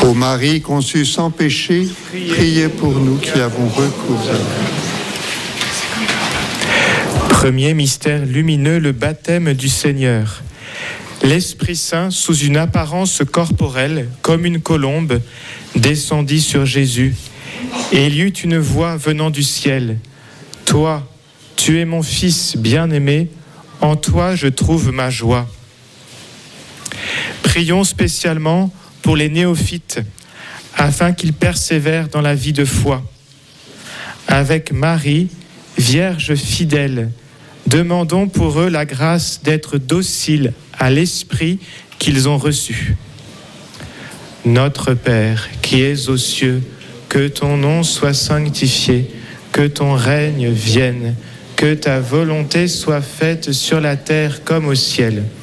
Ô Marie conçue sans péché, priez pour nous qui avons recours à vous. Premier mystère lumineux, le baptême du Seigneur. L'Esprit Saint, sous une apparence corporelle, comme une colombe, descendit sur Jésus. Et il y eut une voix venant du ciel. « Toi, tu es mon Fils bien-aimé, en toi je trouve ma joie. » Prions spécialement pour les néophytes, afin qu'ils persévèrent dans la vie de foi. Avec Marie, Vierge fidèle, demandons pour eux la grâce d'être dociles à l'Esprit qu'ils ont reçu. Notre Père, qui es aux cieux, que ton nom soit sanctifié, que ton règne vienne, que ta volonté soit faite sur la terre comme au ciel.